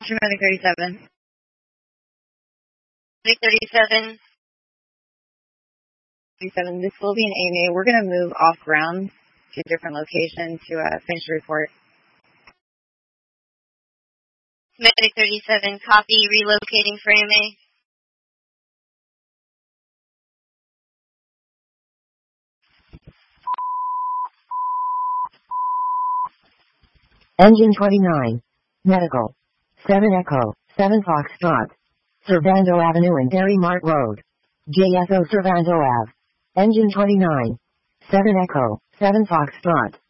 Medic 37. Medic 37. 37, this will be an AMA. We're going to move off ground to a different location to finish the report. Medic 37, copy, relocating for AMA. Engine 29. Medical. 7 Echo, 7 Foxtrot. Servando Avenue and Berry Mart Road. JSO Servando Ave. Engine 29. 7 Echo, 7 Foxtrot.